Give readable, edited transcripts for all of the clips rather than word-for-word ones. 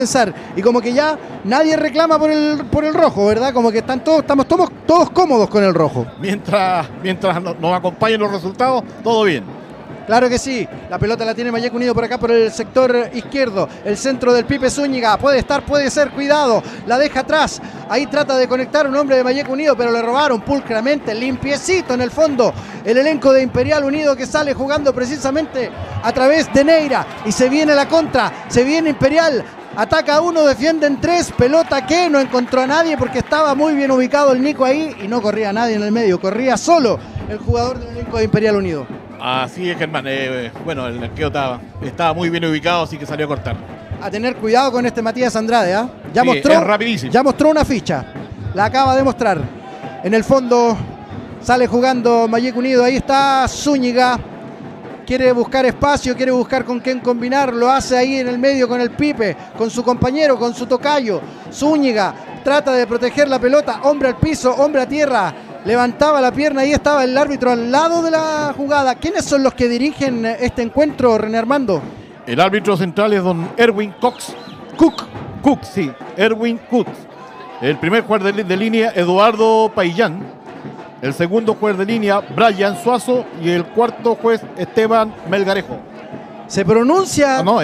Y como que ya nadie reclama por el rojo, ¿verdad? Como que estamos todos cómodos con el rojo. Mientras nos acompañen los resultados, todo bien. Claro que sí, la pelota la tiene Malleco Unido por acá por el sector izquierdo, el centro del Pipe Zúñiga, puede ser, cuidado, la deja atrás, ahí trata de conectar un hombre de Malleco Unido, pero le robaron pulcramente, limpiecito en el fondo, el elenco de Imperial Unido que sale jugando precisamente a través de Neira, y se viene la contra, se viene Imperial, ataca a uno, defienden tres, pelota que no encontró a nadie porque estaba muy bien ubicado el Nico ahí y no corría nadie en el medio, corría solo el jugador del elenco de Imperial Unido. Así es, Germán. Bueno, el arquero estaba muy bien ubicado, así que salió a cortar. A tener cuidado con este Matías Andrade, ¿eh? Es rapidísimo. Ya mostró una ficha. La acaba de mostrar. En el fondo sale jugando Malleco Unido. Ahí está Zúñiga. Quiere buscar espacio, quiere buscar con quién combinar. Lo hace ahí en el medio con el Pipe, con su compañero, con su tocayo. Zúñiga trata de proteger la pelota. Hombre al piso, hombre a tierra. Levantaba la pierna, ahí estaba el árbitro al lado de la jugada. ¿Quiénes son los que dirigen este encuentro, René Armando? El árbitro central es don Erwin Cox. Cook, sí, Erwin Cook. El primer juez de línea, Eduardo Paillán. El segundo juez de línea, Brian Suazo. Y el cuarto juez, Esteban Melgarejo. ¿Se pronuncia? No,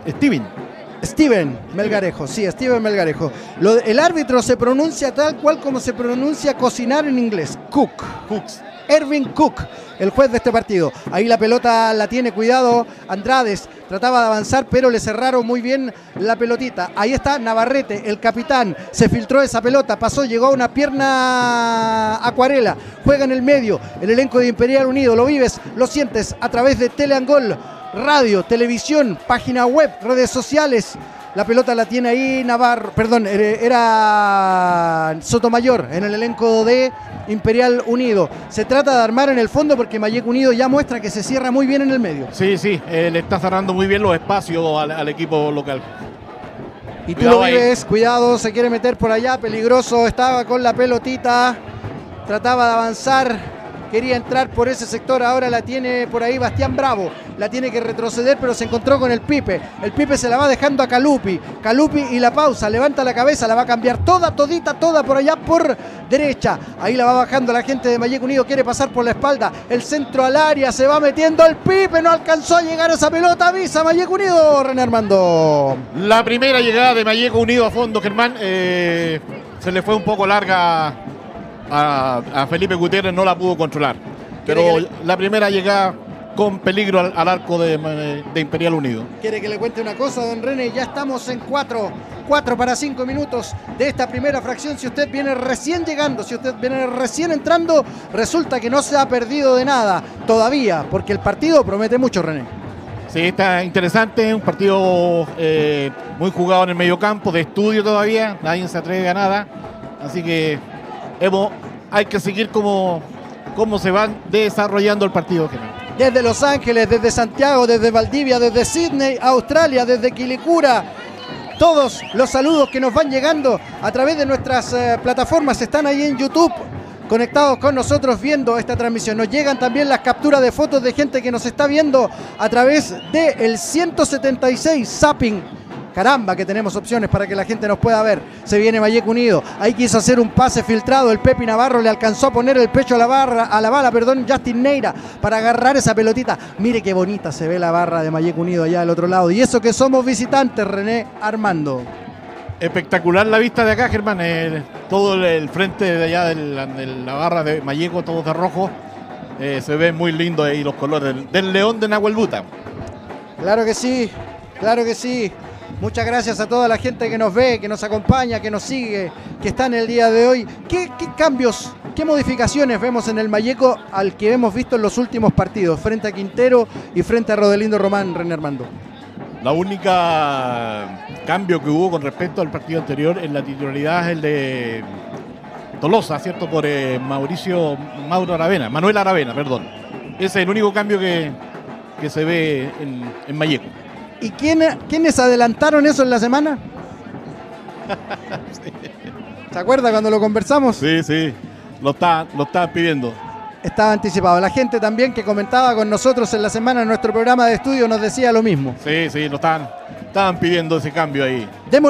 Steven Melgarejo, sí, Steven Melgarejo. El árbitro se pronuncia tal cual como se pronuncia cocinar en inglés. Cooks. Erwin Cook, el juez de este partido. Ahí la pelota la tiene, cuidado, Andrades. Trataba de avanzar, pero le cerraron muy bien la pelotita. Ahí está Navarrete, el capitán. Se filtró esa pelota, pasó, llegó a una pierna Acuarela. Juega en el medio, el elenco de Imperial Unido. Lo vives, lo sientes a través de Teleangol. Radio, televisión, página web, redes sociales. La pelota la tiene ahí era Sotomayor en el elenco de Imperial Unido. Se trata de armar en el fondo porque Malleco Unido ya muestra que se cierra muy bien en el medio. Sí, le está cerrando muy bien los espacios al equipo local. Y tú lo vives, cuidado, se quiere meter por allá, peligroso, estaba con la pelotita, trataba de avanzar. Quería entrar por ese sector, ahora la tiene por ahí Bastián Bravo. La tiene que retroceder, pero se encontró con el Pipe. El Pipe se la va dejando a Calupi. Calupi y la pausa, levanta la cabeza, la va a cambiar toda por allá por derecha. Ahí la va bajando la gente de Malleco Unido, quiere pasar por la espalda. El centro al área, se va metiendo el Pipe, no alcanzó a llegar a esa pelota. Avisa Malleco Unido, René Armando. La primera llegada de Malleco Unido a fondo, Germán, se le fue un poco larga. A Felipe Gutiérrez, no la pudo controlar. Pero la primera llegada con peligro al arco de Imperial Unido. ¿Quiere que le cuente una cosa, don René? Ya estamos en 4 para 5 minutos de esta primera fracción. Si usted viene recién llegando, si usted viene recién entrando, resulta que no se ha perdido de nada todavía, porque el partido promete mucho, René. Sí, está interesante, un partido muy jugado en el mediocampo, de estudio todavía, nadie se atreve a nada, así que hay que seguir cómo se va desarrollando el partido. Desde Los Ángeles, desde Santiago, desde Valdivia, desde Sydney, Australia, desde Quilicura. Todos los saludos que nos van llegando a través de nuestras plataformas están ahí en YouTube, conectados con nosotros viendo esta transmisión. Nos llegan también las capturas de fotos de gente que nos está viendo a través del 176 Zapping. Caramba, que tenemos opciones para que la gente nos pueda ver. Se viene Malleco Unido. Ahí quiso hacer un pase filtrado. El Pepi Navarro le alcanzó a poner el pecho a la bala, Justin Neira, para agarrar esa pelotita. Mire qué bonita se ve la barra de Malleco Unido allá del otro lado. Y eso que somos visitantes, René Armando. Espectacular la vista de acá, Germán. Todo el frente de allá de la barra de Malleco, todo de rojo. Se ve muy lindo ahí los colores del León de Nahuelbuta. Claro que sí, claro que sí. Muchas gracias a toda la gente que nos ve, que nos acompaña, que nos sigue, que está en el día de hoy. ¿Qué cambios, qué modificaciones vemos en el Malleco al que hemos visto en los últimos partidos, frente a Quintero y frente a Rodelindo Román, René Armando? La única cambio que hubo con respecto al partido anterior en la titularidad es el de Tolosa, ¿cierto? Por Manuel Aravena, perdón. Ese es el único cambio que se ve en Malleco. ¿Y quiénes adelantaron eso en la semana? Sí. ¿Se acuerda cuando lo conversamos? Sí, lo estaban pidiendo. Estaba anticipado. La gente también que comentaba con nosotros en la semana en nuestro programa de estudio nos decía lo mismo. Sí, lo estaban Estaban pidiendo ese cambio ahí.